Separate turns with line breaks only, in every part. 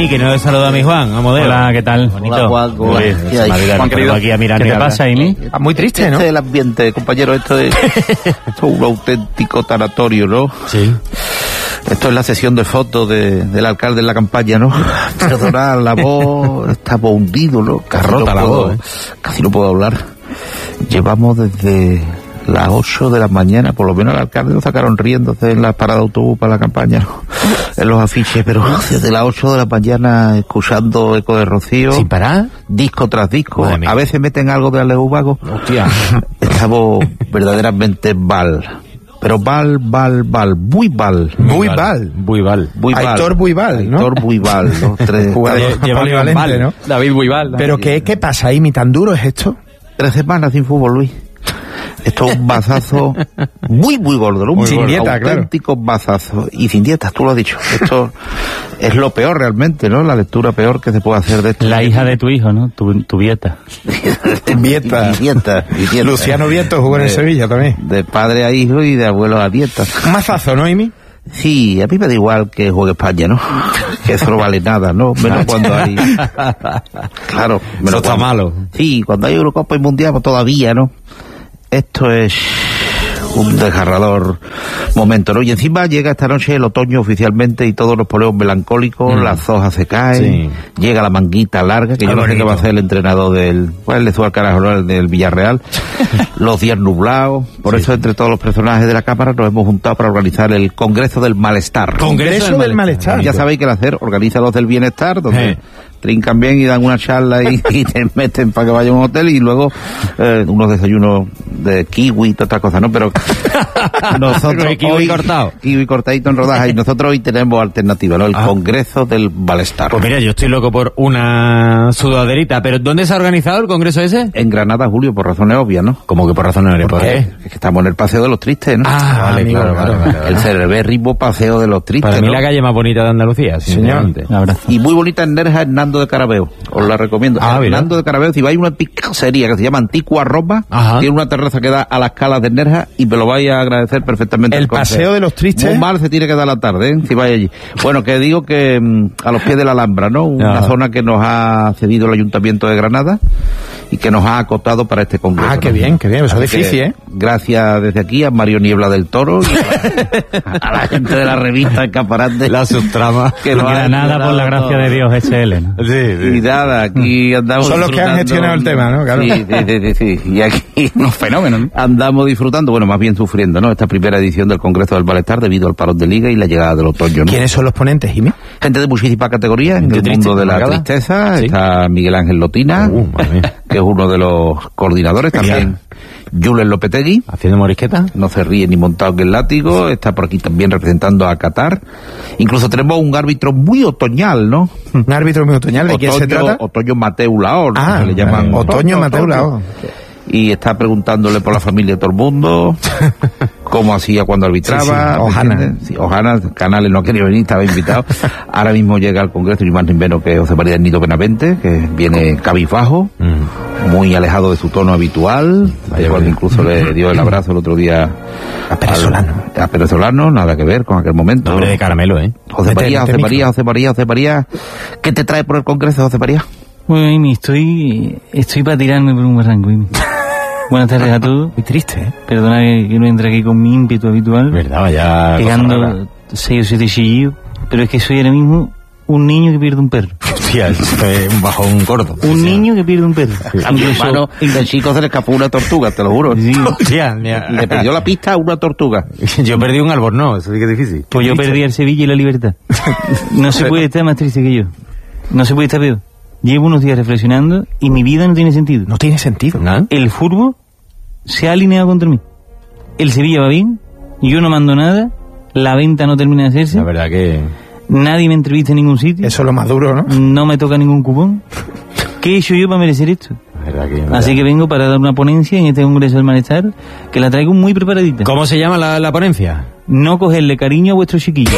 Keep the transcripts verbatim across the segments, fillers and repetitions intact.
Y que no le saluda a mi Juan, a modelo.
Hola, ¿qué tal?
Bonito. Hola, Juan. ¿Cómo
Uy,
vas?
se me olvida,
Juan,
me
querido.
aquí a mirar
¿Qué te
negra.
pasa, Amy?
Ah, muy triste, ¿no?
Este es el ambiente, compañero, esto es, esto es un auténtico tanatorio, ¿no?
Sí.
Esto es la sesión de fotos de, del alcalde en la campaña, ¿no? Perdonad, la voz está hundido, ¿no? Casi
Rota
no
la
puedo,
voz, ¿eh?
Casi no puedo hablar. Llevamos desde las ocho de la mañana, por lo menos al alcalde lo sacaron riéndose en la parada de autobús para la campaña, ¿no? En los afiches, pero desde las ocho de la mañana escuchando Eco de Rocío.
¿Sin parar?
Disco tras disco.
Madre mía.
A veces meten algo de Alejo Vago.
Hostia.
Estamos verdaderamente mal. Pero Val, Val, Val, Buibal.
Buibal.
Buibal.
Buibal.
Aitor Buibal, ¿no?
Aitor Buibal, los tres.
Jugador
Lleva
polivalente,
Buibal,
¿no?
David Buibal.
Pero ¿qué, qué pasa ahí? ¿Mi tan duro es esto?
Tres semanas sin fútbol, Luis. Esto es un bazazo muy, muy gordo, ¿no?
Muy sin dieta,
auténtico bazazo. Y sin dietas, tú lo has dicho. Esto es lo peor realmente, ¿no? La lectura peor que se puede hacer de esto.
La hija de tu hijo, ¿no? Tu, tu Vieta.
Vieta.
Y dieta, y dieta.
Luciano Vieto jugó en el
De-
Sevilla también.
De padre a hijo y de abuelo a dieta.
Un mazazo, ¿no, Amy?
Sí, a mí me da igual que juegue España, ¿no? Que eso no vale nada, ¿no? Menos cuando hay... Claro. menos
Eso está
cuando-
malo.
Sí, cuando hay Eurocopa y Mundial, pues todavía, ¿no? Esto es un desgarrador momento, ¿no? Y encima llega esta noche el otoño oficialmente y todos nos ponemos melancólicos,
Mm.
las hojas se caen, llega la manguita larga, que
Ah,
yo no sé qué
bonito.
va a hacer el entrenador del... ¿Cuál le al carajo, no? El del Villarreal? Los días nublados. Por eso, entre todos los personajes de la Cámara, nos hemos juntado para organizar el Congreso del Malestar.
Congreso del Malestar.
Ya sabéis que el hacer organiza los del bienestar, donde
Eh.
trincan bien y dan una charla y, y te meten para que vaya a un hotel y luego eh, unos desayunos de kiwi y otras cosas, ¿no? Pero nosotros
Con kiwi
hoy,
cortado.
kiwi cortadito en rodajas, y nosotros hoy tenemos alternativa, ¿no? El
Ah.
Congreso del Malestar.
Pues mira, yo estoy loco por una sudaderita, pero ¿dónde se ha organizado el congreso ese?
En Granada, Julio, por razones obvias, ¿no?
Como que por razones de
¿Por
¿por qué?
Es que estamos en el Paseo de los Tristes, ¿no?
Ah, vale,
amigo,
claro,
claro.
vale, vale,
El
vale.
cerebérrimo Paseo de los Tristes,
Para mí
¿no?
la calle más bonita de Andalucía, sinceramente.
Señor.
Abrazo.
Y muy bonita en Nerja, Hernando de Carabeo. Os la recomiendo.
Ah, mira.
Hernando de Carabeo, si vais a una pizzería que se llama Antigua Roma,
Ajá.
tiene una terraza que da a las calas de Nerja y me lo vais a agradecer perfectamente.
El
consejo.
Paseo de los Tristes.
Muy mal se tiene que dar la tarde, ¿eh? Si vais allí. Bueno, que digo que mm, a los pies de la Alhambra, ¿no? Una
Ajá.
zona que nos ha cedido el Ayuntamiento de Granada y que nos ha acotado para este congreso.
Ah, qué
¿no?
bien, qué bien. Eso es
Así
difícil,
que,
¿eh?
Gracias desde aquí a Mario Niebla del Toro y a la, a la gente de la revista Escaparate.
La subtrama.
que nos ha
Granada por la
ayudado
gracia de
todo.
Dios, S L, ¿no?
Y nada, aquí andamos
Son los que han
disfrutando-
gestionado el tema, ¿no? Claro.
Sí, sí, sí, sí, sí. Y aquí
Unos fenómenos, ¿no?
andamos disfrutando, bueno, más bien sufriendo, ¿no? Esta primera edición del Congreso del Malestar debido al parón de liga y la llegada del otoño, ¿no?
¿Quiénes son los ponentes, Jimmy?
Gente de muchísimas categorías en
Gente
el
triste,
mundo de la
amargada.
tristeza.
Sí.
Está Miguel Ángel Lotina,
Uh, madre mía.
que es uno de los coordinadores, también Julen Lopetegui.
¿Haciendo morisqueta?
No se ríe ni montado que el látigo, está por aquí también representando a Qatar. Incluso tenemos un árbitro muy otoñal, ¿no?
Un árbitro muy otoñal. ¿De quién se trata?
Otoño Mateu Laor,
Ah,
que le llaman
Otoño Mateu Laor.
Y está preguntándole por la familia de todo el mundo, cómo hacía cuando arbitraba.
Sí, sí,
¿me
Ojana.
entiendes? Sí, Ojana, Canales no quería venir, estaba invitado. Ahora mismo llega al Congreso y más ni menos que José María del Nido Benavente, que viene cabizbajo, muy alejado de su tono habitual,
Vaya,
cuando
vaya.
incluso le dio el abrazo el otro día
A Pérez Solano.
al- a Pérez Solano, nada que ver con aquel momento.
Nombre de caramelo, ¿eh?
José
Mete-
María,
mete
José
micro.
María, José María, José María, ¿qué te trae por el Congreso, José María?
Bueno, Amy, estoy, estoy para tirarme por un barranco, Amy. Buenas tardes a todos.
Muy triste, ¿eh?
Perdona que, que no entre aquí con mi ímpetu habitual,
Verdad, vaya. cosa rara.
pegando seis o siete chillidos, pero es que soy ahora mismo un niño que pierde un perro.
Hostia, eso es un bajón gordo.
Un niño que pierde un perro.
A mi hermano, de chico se le escapó una tortuga, te lo juro.
Sí,
Hostia, mira.
Le perdió la pista a una tortuga.
Yo perdí un albornoz, eso sí que es difícil.
pues yo perdí el Sevilla y la Libertad. No se puede estar más triste que yo. No se puede estar peor. Llevo unos días reflexionando y mi vida no tiene sentido.
No tiene sentido.
¿Nada?
El fútbol se ha alineado contra mí. El Sevilla va bien, yo no mando nada, la venta no termina de hacerse,
La verdad que...
nadie me entrevista en ningún sitio,
Eso es lo más duro, ¿no?
no me toca ningún cupón. ¿Qué he hecho yo para merecer esto?
La verdad que...
Así que vengo para dar una ponencia en este Congreso del Malestar, que la traigo muy preparadita.
¿Cómo se llama la, la ponencia?
No cogerle cariño a vuestros chiquillos.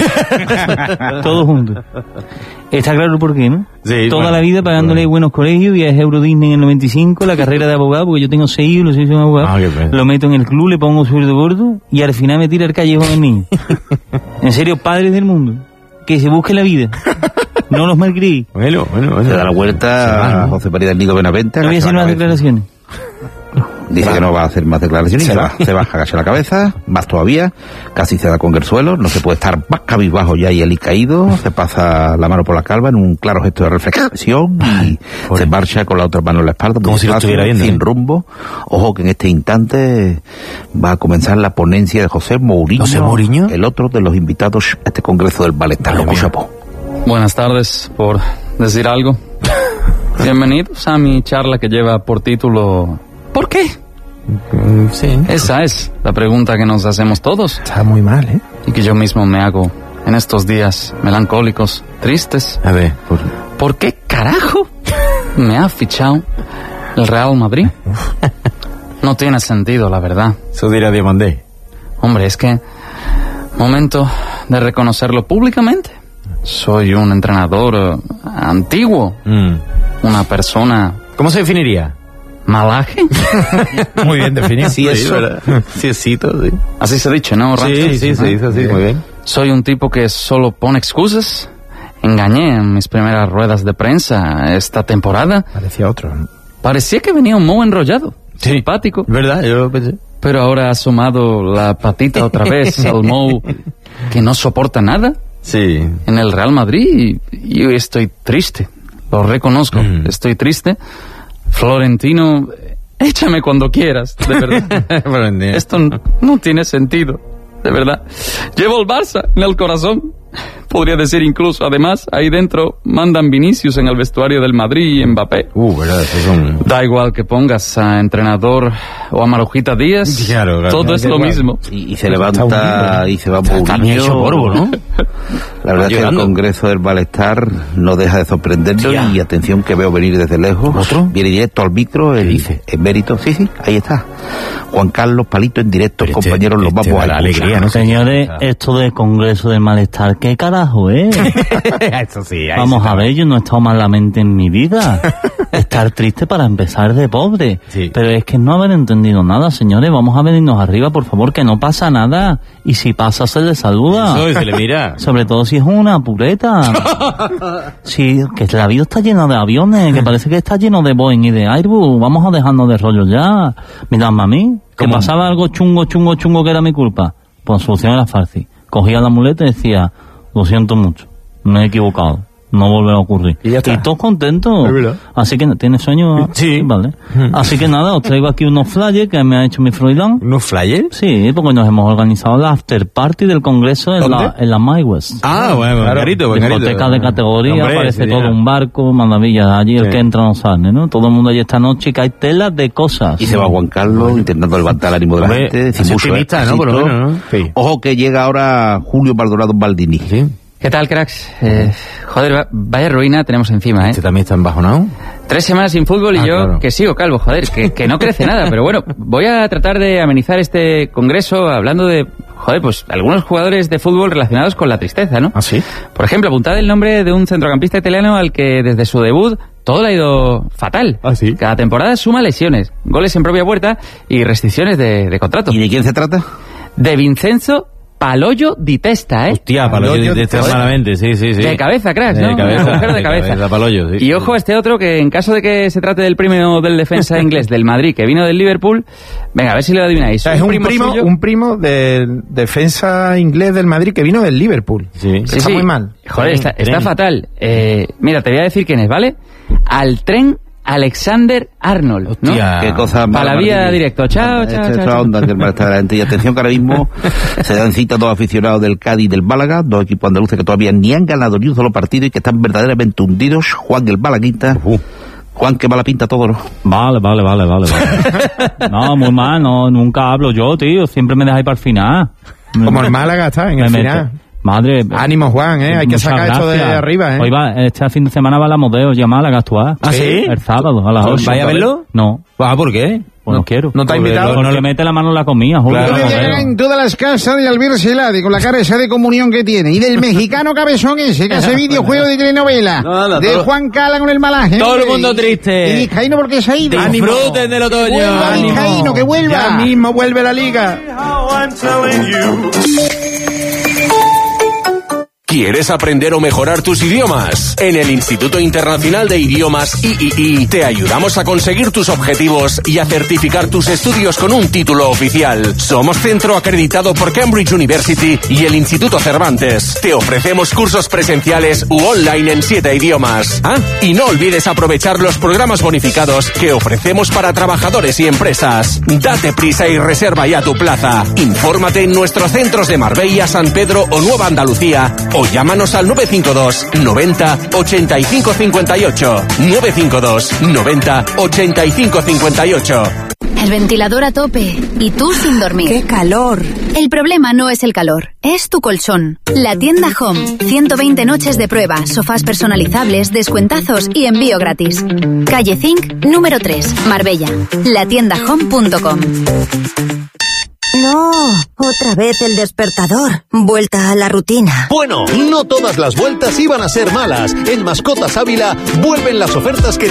Todos juntos. Está claro por qué, ¿no?
Sí,
Toda
bueno,
la vida pagándole
bueno.
buenos colegios, viajes a Euro Disney en el noventa y cinco, la carrera de abogado, porque yo tengo seis hijos, los seis son abogados.
Ah, qué pena.
Lo meto en el club, le pongo sueldo gordo y al final me tira el callejón el niño. En serio, padres del mundo, que se busque la vida. No los malgrí.
Bueno, bueno, bueno.
Se da la vuelta a José María del Nido Benavente.
No voy a hacer más declaraciones.
Dice que no va a hacer más declaraciones. Se va, se va a agachar la cabeza, más todavía, casi se da con el suelo, no se puede estar más cabizbajo ya y caído, se pasa la mano por la calva en un claro gesto de reflexión y se marcha con la otra mano en la espalda,
como si lo estuviera viendo,
sin
¿eh?
rumbo. Ojo que en este instante va a comenzar la ponencia de José Mourinho,
¿José Mourinho?
el otro de los invitados a este congreso del malestar. Loco Chapo.
Buenas tardes, por decir algo. Bienvenidos a mi charla que lleva por título ¿por qué?
Sí.
Esa es la pregunta que nos hacemos todos.
Está muy mal, ¿eh?
Y que yo mismo me hago en estos días melancólicos, tristes.
A ver, por...
¿Por qué carajo me ha fichado el Real Madrid? No tiene sentido, la verdad.
Eso dirá Diamandé.
Hombre, es que... Momento de reconocerlo públicamente. Soy un entrenador uh, antiguo.
Mm.
Una persona...
¿Cómo se definiría?
¿Malaje?
Muy bien definido.
Sí, eso. Sí, sí, todo, sí.
Así se ha dicho, ¿no, Rancho?
Sí, sí, se dice así, muy bien.
Soy un tipo que solo pone excusas. Engañé en mis primeras ruedas de prensa esta temporada.
Parecía otro.
Parecía que venía un moho enrollado.
Sí.
Simpático.
¿Verdad? Yo lo pensé.
Pero ahora ha asomado la patita otra vez al moho que no soporta nada
Sí.
en el Real Madrid y yo estoy triste. Lo reconozco.
Mm.
Estoy triste. Florentino, échame cuando quieras, de verdad. Esto no, no tiene sentido, de verdad. Llevo el Barça en el corazón. Podría decir incluso, además, ahí dentro mandan Vinicius en el vestuario del Madrid y Mbappé.
Uh, verdad, eso son...
Da igual que pongas a entrenador o a Marujita Díaz,
Claro, claro,
todo
claro,
es
da
lo
igual.
mismo.
Y, y se levanta y se va
También hecho
Mourinho.
polvo, ¿no?
La verdad es que el
Llorando.
Congreso del Malestar no deja de sorprendernos.
Ya.
Y atención que veo venir desde lejos.
¿Otro?
Viene directo al micro, el
dice?
emérito. Sí, sí, ahí está. Juan Carlos Palito en directo,
Este-
compañeros, los
este
vamos
da
a
la
escuchar.
alegría, ¿no?
Señores, esto del Congreso del Malestar, ¿qué carajo es?
Eso sí. ahí
Vamos
sí
a
está.
ver, yo no he estado malamente en mi vida. Estar triste para empezar de pobre.
Sí.
Pero es que no haber entendido nada, señores. Vamos a venirnos arriba, por favor, que no pasa nada. Y si pasa, se le saluda.
Eso, y se le mira.
Sobre todo si es una pureta. Sí, que la vida está llena de aviones, que parece que está lleno de Boeing y de Airbus. Vamos a dejarnos de rollo ya. Miradme a mí, que
¿Cómo?
pasaba algo chungo, chungo, chungo que era mi culpa. Pues solución era fácil. Cogía la muleta y decía, lo siento mucho, me he equivocado. No volverá a ocurrir.
Y ya está.
todos contentos.
Es verdad.
Así que, ¿tienes sueño?
Sí.
Vale. Así que nada, os traigo aquí unos flyers que me ha hecho mi Froilán.
¿Unos flyers?
Sí, porque nos hemos organizado la after party del congreso en la, en la My West.
Ah, bueno,
Claro.
carito, pues, carito.
Discoteca de categoría,
Hombre,
parece
sería-
todo un barco, maravilla. Allí el
Sí.
que entra no sale, ¿no? Todo el mundo allí esta noche, que hay telas de cosas.
Y se va Juan Carlos intentando levantar el ánimo de la
Hombre,
gente.
así
mucho
optimista, ¿no? Por lo
éxito.
menos, ¿no? Sí.
Ojo que llega ahora Julio Maldonado Baldini.
Sí.
¿Qué tal, cracks? Eh, joder, va- vaya ruina tenemos encima, ¿eh?
Este también está embajonado.
Tres semanas sin fútbol y
Ah,
yo
claro.
que sigo calvo, joder, que, que no crece nada. Pero bueno, voy a tratar de amenizar este congreso hablando de, joder, pues algunos jugadores de fútbol relacionados con la tristeza, ¿no?
¿Ah, sí?
Por ejemplo, apuntad el nombre de un centrocampista italiano al que desde su debut todo le ha ido fatal.
¿Ah, sí?
Cada temporada suma lesiones, goles en propia puerta y restricciones de, de contrato.
¿Y de quién se trata?
De Vincenzo Palollo di Testa, ¿eh?
Hostia, Palollo de estar malamente, sí, sí, sí.
De cabeza, cracks, ¿no?
De cabeza,
Agujero de
de
cabeza.
cabeza, Palollo, sí.
Y ojo a este otro que en caso de que se trate del premio del defensa inglés del Madrid que vino del Liverpool, venga, a ver si lo adivináis.
O sea, es un primo,
suyo.
un primo del defensa inglés del Madrid que vino del Liverpool.
Sí.
Que
Sí,
está
sí.
muy mal.
Joder, está, está
Tren.
fatal. Eh, mira, te voy a decir quién es, ¿vale? Al tren Alexander Arnold, ¿no?
Hostia.
Qué cosa
Pa' la
mala,
vía
Martínez.
directo. Chao,
Esta-
chao,
esta
chao, chao.
onda del malestar de la gente. Y atención que ahora mismo se dan cita a dos aficionados del Cádiz y del Málaga, dos equipos andaluces que todavía ni han ganado ni un solo partido y que están verdaderamente hundidos. Juan el Malaguita. Juan, que mala pinta todo, ¿no?
Vale, vale, vale, vale, vale. No, muy mal, no, nunca hablo yo, tío. Siempre me dejáis para el final.
Como el Málaga está en
Me
el
meto.
final.
Madre.
Ánimo, Juan, ¿eh? Hay que
muchas
sacar esto de
gracias.
arriba, ¿eh?
Hoy va, este fin de semana va la Modeo ya a Málaga a actuar.
¿Ah, sí?
El sábado, a las ocho.
¿Vaya a verlo?
No,
Ah, ¿por qué?
pues no, quiero.
¿No te ha invitado?
Pues no le mete la mano en la comida, Julio.
Claro,
la
claro.
Modeo.
En todas las casas de Albert Celade, con la cara esa de comunión que tiene. Y del mexicano cabezón ese, que hace videojuego de telenovela.
No, no,
de
todo-
Juan Cala con el malaje.
Todo el
hombre.
mundo triste.
Y Vizcaíno porque se ha ido.
Disfruten del otoño.
Vuelva,
ánimo.
Vizcaíno, que vuelva.
Ya mismo vuelve la liga.
¿Quieres aprender o mejorar tus idiomas? En el Instituto Internacional de Idiomas I I I te ayudamos a conseguir tus objetivos y a certificar tus estudios con un título oficial. Somos centro acreditado por Cambridge University y el Instituto Cervantes. Te ofrecemos cursos presenciales u online en siete idiomas. Ah, y no olvides aprovechar los programas bonificados que ofrecemos para trabajadores y empresas. Date prisa y reserva ya tu plaza. Infórmate en nuestros centros de Marbella, San Pedro o Nueva Andalucía o llámanos al nueve cinco dos noventa ochenta y cinco cincuenta y ocho. nueve cinco dos noventa ochenta y cinco cincuenta y ocho.
El ventilador a tope y tú sin dormir.
¡Qué calor!
El problema no es el calor, es tu colchón. La tienda Home. ciento veinte noches de prueba, sofás personalizables, descuentazos y envío gratis. Calle Zinc, número tres, Marbella. la tienda home punto com.
No, otra vez el despertador. Vuelta a la rutina.
Bueno, no todas las vueltas iban a ser malas. En Mascotas Ávila vuelven las ofertas que